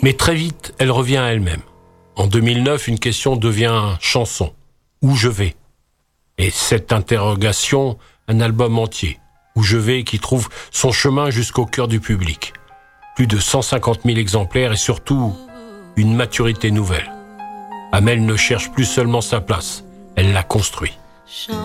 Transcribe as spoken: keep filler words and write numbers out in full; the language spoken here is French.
Mais très vite, elle revient à elle-même. En deux mille neuf, une question devient chanson. Où je vais? Et cette interrogation, un album entier. Où je vais, qui trouve son chemin jusqu'au cœur du public. Plus de cent cinquante mille exemplaires et surtout une maturité nouvelle. Amel ne cherche plus seulement sa place, elle la construit.